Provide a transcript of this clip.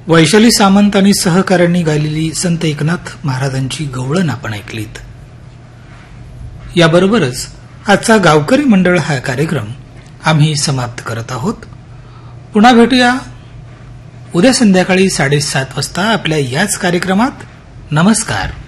वैशाली सामंत आणि सहकाऱ्यांनी गायलेली संत एकनाथ महाराजांची गवळण आपण ऐकलीत. याबरोबरच आजचा गावकरी मंडळ हा कार्यक्रम आम्ही समाप्त करत आहोत. पुन्हा भेटूया उद्या संध्याकाळी 7:30 वाजता आपल्या याच कार्यक्रमात. नमस्कार.